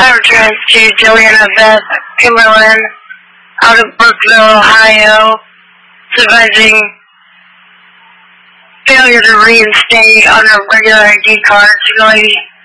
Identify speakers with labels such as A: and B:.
A: address to Joanna Beth Kimberlin out of Brookville, Ohio, supervising failure to reinstate on a regular ID card. She's only